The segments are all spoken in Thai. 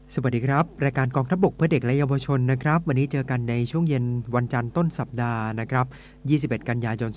สวัสดีครับรายการกองทัพบกเพื่อเด็กและเยาวชนนะครับวันนี้เจอกันในช่วงเย็นวันจันทร์ต้นสัปดาห์นะครับ21 กันยายน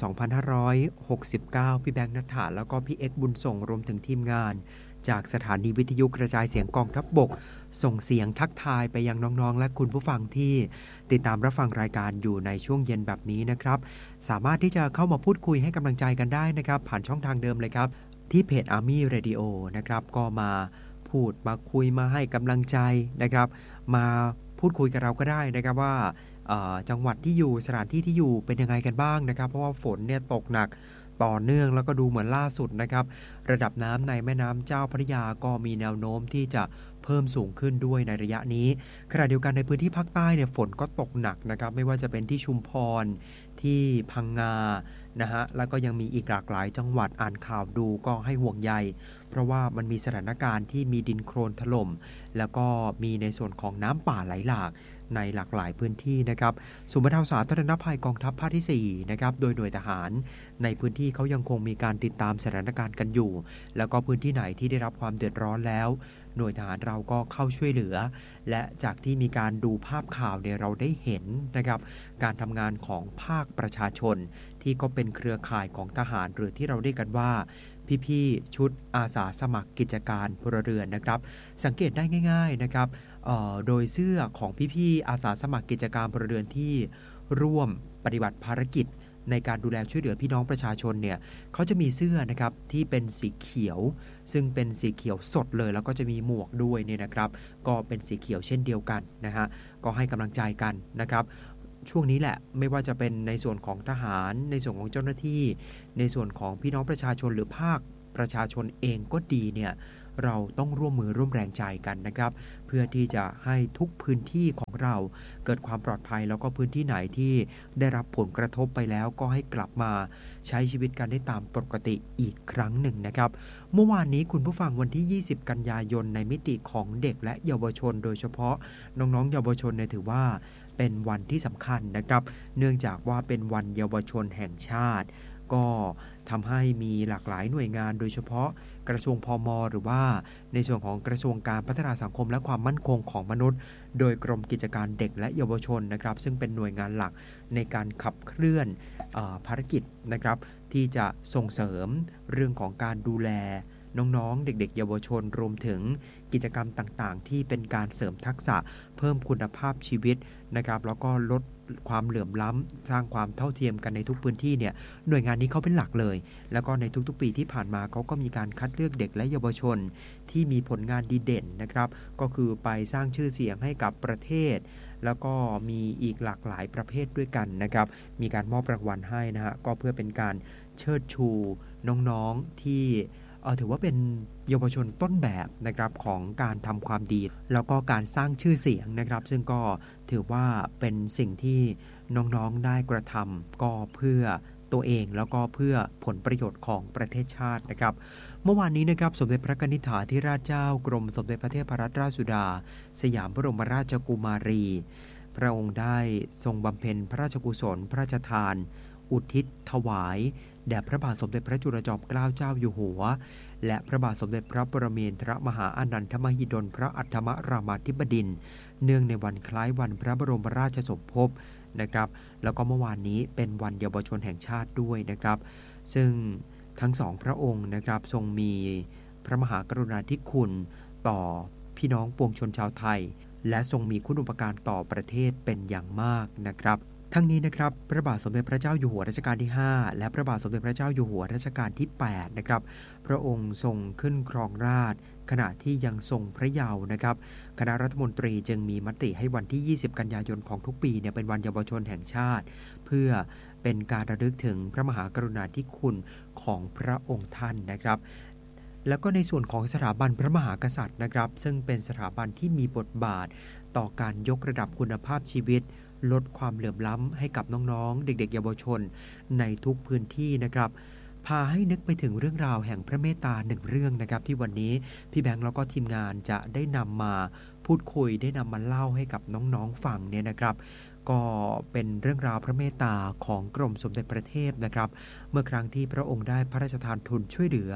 2569 พี่แบงค์ณัฐฐาแล้วก็พี่เอ็กซ์บุญส่งรวมถึงทีมงานจากสถานีวิทยุกระจายเสียงกองทัพบกส่งเสียงทักทายไปยังน้องๆและคุณผู้ฟังที่ติดตามรับฟังรายการอยู่ในช่วงเย็นแบบนี้นะครับสามารถที่จะเข้ามาพูดคุยให้กำลังใจกันได้นะครับผ่านช่องทางเดิมเลยครับที่เพจ Army Radio นะครับก็มาพูดมาคุยมาให้กำลังใจนะครับมาพูดคุยกับเราก็ได้นะครับว่าจังหวัดที่อยู่สถานที่ที่อยู่เป็นยังไงกันบ้างนะครับเพราะว่าฝนเนี่ยตกหนักต่อเนื่องแล้วก็ดูเหมือนล่าสุดนะครับระดับน้ำในแม่น้ำเจ้าพระยาก็มีแนวโน้มที่จะเพิ่มสูงขึ้นด้วยในระยะนี้ขณะเดียวกันในพื้นที่ภาคใต้เนี่ยฝนก็ตกหนักนะครับไม่ว่าจะเป็นที่ชุมพรที่พังงานะฮะแล้วก็ยังมีอีกหลากหลายจังหวัดอ่านข่าวดูก็ให้ห่วงใยเพราะว่ามันมีสถานการณ์ที่มีดินโคลนถล่มแล้วก็มีในส่วนของน้ำป่าไหลหลากในหลากหลายพื้นที่นะครับศูนย์บรรเทาสาธารณภัยกองทัพภาคที่4นะครับโดยหน่วยทหารในพื้นที่เขายังคงมีการติดตามสถานการณ์กันอยู่แล้วก็พื้นที่ไหนที่ได้รับความเดือดร้อนแล้วหน่วยทหารเราก็เข้าช่วยเหลือและจากที่มีการดูภาพข่าวเนี่ยเราได้เห็นนะครับการทำงานของภาคประชาชนที่ก็เป็นเครือข่ายของทหารหรือที่เราเรียกกันว่าพี่ๆชุดอาสาสมัครกิจการพลเรือนนะครับสังเกตได้ง่ายๆนะครับโดยเสื้อของพี่ๆอาสาสมัครกิจการพลเรือนที่ร่วมปฏิบัติภารกิจในการดูแลช่วยเหลือพี่น้องประชาชนเนี่ยเขาจะมีเสื้อนะครับที่เป็นสีเขียวซึ่งเป็นสีเขียวสดเลยแล้วก็จะมีหมวกด้วยเนี่ยนะครับก็เป็นสีเขียวเช่นเดียวกันนะฮะก็ให้กำลังใจกันนะครับช่วงนี้แหละไม่ว่าจะเป็นในส่วนของทหารในส่วนของเจ้าหน้าที่ในส่วนของพี่น้องประชาชนหรือภาคประชาชนเองก็ดีเนี่ยเราต้องร่วมมือร่วมแรงใจกันนะครับเพื่อที่จะให้ทุกพื้นที่ของเราเกิดความปลอดภัยแล้วก็พื้นที่ไหนที่ได้รับผลกระทบไปแล้วก็ให้กลับมาใช้ชีวิตกันได้ตามปกติอีกครั้งหนึ่งนะครับเมื่อวานนี้คุณผู้ฟังวันที่20 กันยายนในมิติของเด็กและเยาวชนโดยเฉพาะน้องๆเยาวชนเนี่ยถือว่าเป็นวันที่สำคัญนะครับเนื่องจากว่าเป็นวันเยาวชนแห่งชาติก็ทำให้มีหลากหลายหน่วยงานโดยเฉพาะกระทรวงพม.หรือว่าในส่วนของกระทรวงการพัฒนาสังคมและความมั่นคงของมนุษย์โดยกรมกิจการเด็กและเยาวชนนะครับซึ่งเป็นหน่วยงานหลักในการขับเคลื่อนภารกิจนะครับที่จะส่งเสริมเรื่องของการดูแลน้องๆเด็กๆเยาวชนรวมถึงกิจกรรมต่างๆที่เป็นการเสริมทักษะเพิ่มคุณภาพชีวิตนะครับแล้วก็ลดความเหลื่อมล้ำสร้างความเท่าเทียมกันในทุกพื้นที่เนี่ยหน่วยงานนี้เขาเป็นหลักเลยแล้วก็ในทุกๆปีที่ผ่านมาเขาก็มีการคัดเลือกเด็กและเยาวชนที่มีผลงานดีเด่นนะครับก็คือไปสร้างชื่อเสียงให้กับประเทศแล้วก็มีอีกหลากหลายประเภทด้วยกันนะครับมีการมอบรางวัลให้นะฮะก็เพื่อเป็นการเชิดชูน้องๆที่ถือว่าเป็นเยาวชนต้นแบบนะครับของการทำความดีแล้วก็การสร้างชื่อเสียงนะครับซึ่งก็ถือว่าเป็นสิ่งที่น้องๆได้กระทำก็เพื่อตัวเองแล้วก็เพื่อผลประโยชน์ของประเทศชาตินะครับเมื่อวานนี้นะครับสมเด็จพระกนิษฐาธิราชเจ้ากรมสมเด็จพระเทพรัตนราชสุดาสยามบรมราชกุมารีพระองค์ได้ทรงบำเพ็ญพระราชกุศลพระราชทานอุทิศถวายแด่พระบาทสมเด็จพระจุลจอมเกล้าเจ้าอยู่หัวและพระบาทสมเด็จพระปรเมนทรมหาอานันทมหิดลพระอัฏฐมรามาธิบดินทร์เนื่องในวันคล้ายวันพระบรมราชสมภพนะครับแล้วก็เมื่อวานนี้เป็นวันเยาวชนแห่งชาติด้วยนะครับซึ่งทั้งสองพระองค์นะครับทรงมีพระมหากรุณาธิคุณต่อพี่น้องปวงชนชาวไทยและทรงมีคุณูปการต่อประเทศเป็นอย่างมากนะครับทั้งนี้นะครับพระบาทสมเด็จพระเจ้าอยู่หัวรัชกาลที่5และพระบาทสมเด็จพระเจ้าอยู่หัวรัชกาลที่8นะครับพระองค์ทรงขึ้นครองราชย์ขณะที่ยังทรงพระเยาว์นะครับคณะรัฐมนตรีจึงมีมติให้วันที่20 กันยายนของทุกปีเนี่ยเป็นวันเยาวชนแห่งชาติเพื่อเป็นการระลึกถึงพระมหากรุณาธิคุณของพระองค์ท่านนะครับแล้วก็ในส่วนของสถาบันพระมหากษัตริย์นะครับซึ่งเป็นสถาบันที่มีบทบาทต่อการยกระดับคุณภาพชีวิตลดความเหลื่อมล้ำให้กับน้องๆเด็กๆเยาวชนในทุกพื้นที่นะครับพาให้นึกไปถึงเรื่องราวแห่งพระเมตตาหนึ่งเรื่องนะครับที่วันนี้พี่แบงค์แล้วก็ทีมงานจะได้นำมาพูดคุยได้นำมาเล่าให้กับน้องๆฟังเนี่ยนะครับก็เป็นเรื่องราวพระเมตตาของกรมสมเด็จพระเทพนะครับเมื่อครั้งที่พระองค์ได้พระราชทานทุนช่วยเหลือ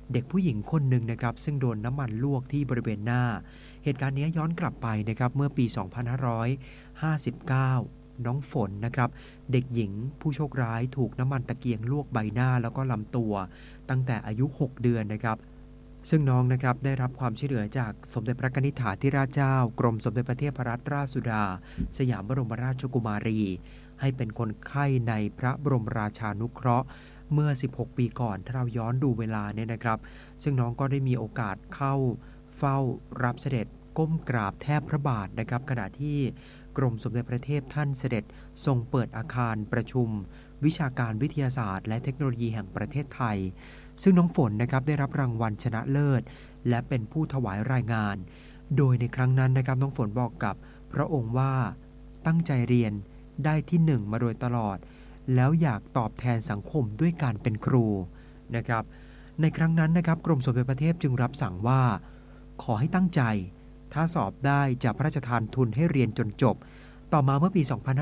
เด็กผู้หญิงคนหนึ่งนะครับซึ่งโดนน้ำมันลวกที่บริเวณหน้าเหตุการณ์นี้ย้อนกลับไปนะครับเมื่อปี 2559 น้องฝนนะครับเด็กหญิงผู้โชคร้ายถูกน้ำมันตะเกียงลวกใบหน้าแล้วก็ลำตัวตั้งแต่อายุ 6 เดือนนะครับซึ่งน้องนะครับได้รับความช่วยเหลือจากสมเด็จพระนิธิถาธิราชเจ้ากรมสมเด็จพระเทพรัตนราชสุดาสยามบรมราชกุมารีให้เป็นคนไข้ในพระบรมราชานุเคราะห์เมื่อ 16 ปีก่อนถ้าเราย้อนดูเวลาเนี่ยนะครับซึ่งน้องก็ได้มีโอกาสเข้าเฝ้ารับเสด็จก้มกราบแทบพระบาทนะครับขณะที่กรมสมเด็จพระเทพท่านเสด็จทรงเปิดอาคารประชุมวิชาการวิทยาศาสตร์และเทคโนโลยีแห่งประเทศไทยซึ่งน้องฝนนะครับได้รับรางวัลชนะเลิศและเป็นผู้ถวายรายงานโดยในครั้งนั้นนะครับน้องฝนบอกกับพระองค์ว่าตั้งใจเรียนได้ที่ 1มาโดยตลอดแล้วอยากตอบแทนสังคมด้วยการเป็นครูนะครับในครั้งนั้นนะครับกรมสมเด็จพระเทพจึงรับสั่งว่าขอให้ตั้งใจถ้าสอบได้จะพระราชทานทุนให้เรียนจนจบต่อมาเมื่อปี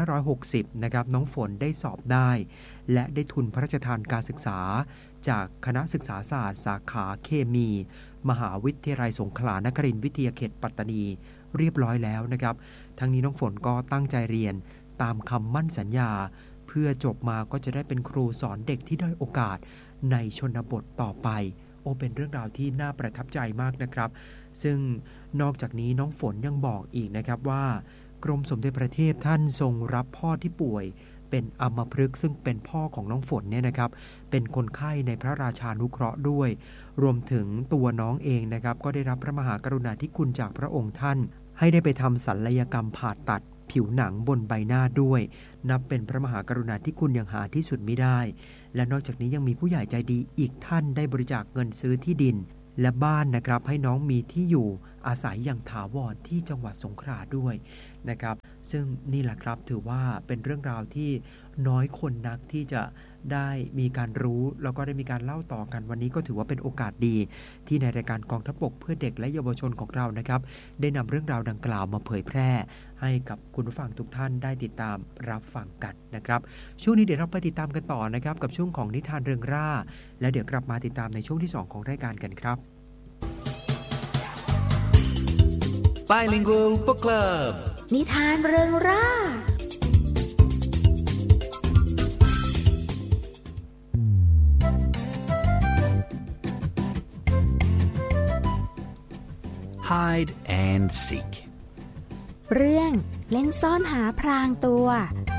2560 นะครับน้องฝนได้สอบได้และได้ทุนพระราชทานการศึกษาจากคณะศึกษาศาสตร์สาขาเคมีมหาวิทยาลัยสงขลานครินทร์วิทยาเขตปัตตานีเรียบร้อยแล้วนะครับทั้งนี้น้องฝนก็ตั้งใจเรียนตามคำมั่นสัญญาเพื่อจบมาก็จะได้เป็นครูสอนเด็กที่ด้อยโอกาสในชนบทต่อไปเป็นเรื่องราวที่น่าประทับใจมากนะครับซึ่งนอกจากนี้น้องฝนยังบอกอีกนะครับว่ากรมสมเด็จพระเทพท่านทรงรับพ่อที่ป่วยเป็นอัมพฤกษ์ซึ่งเป็นพ่อของน้องฝนเนี่ยนะครับเป็นคนไข้ในพระราชานุเคราะห์ด้วยรวมถึงตัวน้องเองนะครับก็ได้รับพระมหากรุณาธิคุณจากพระองค์ท่านให้ได้ไปทำศัลยกรรมผ่าตัดผิวหนังบนใบหน้าด้วยนับเป็นพระมหากรุณาธิคุณอย่างหาที่สุดมิได้และนอกจากนี้ยังมีผู้ใหญ่ใจดีอีกท่านได้บริจาคเงินซื้อที่ดินและบ้านนะครับให้น้องมีที่อยู่อาศัยอย่างถาวรที่จังหวัดสงขลาด้วยนะครับซึ่งนี่แหละครับถือว่าเป็นเรื่องราวที่น้อยคนนักที่จะได้มีการรู้แล้วก็ได้มีการเล่าต่อกันวันนี้ก็ถือว่าเป็นโอกาสดีที่ในรายการกองทัพบกเพื่อเด็กและเยาวชนของเรานะครับได้นำเรื่องราวดังกล่าวมาเผยแพร่ให้กับคุณผู้ฟังทุกท่านได้ติดตามรับฟังกันนะครับช่วงนี้เดี๋ยวเราไปติดตามกันต่อนะครับกับช่วงของนิทานเริงร่าและเดี๋ยวกลับมาติดตามในช่วงที่2ของรายการกันครับ Bilingual Book Club นิทานเริงร่า Hide and Seek เรื่องเล่นซ่อนหาพรางตัว